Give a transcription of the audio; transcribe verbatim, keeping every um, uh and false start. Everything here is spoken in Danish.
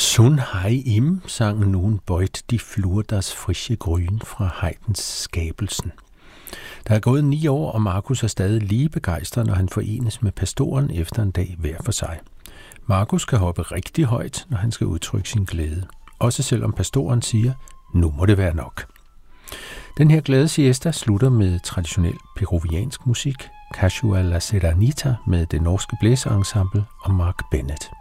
Sun hej im, sang nun beut de flur das frische grün fra Haydns skabelsen. Der er gået ni år, og Markus er stadig lige begejstret, når han forenes med pastoren efter en dag hver for sig. Markus kan hoppe rigtig højt, når han skal udtrykke sin glæde. Også selvom pastoren siger, nu må det være nok. Den her glade siesta slutter med traditionel peruviansk musik, Casual la Serenita med det norske blæseensemble og Mark Bennett.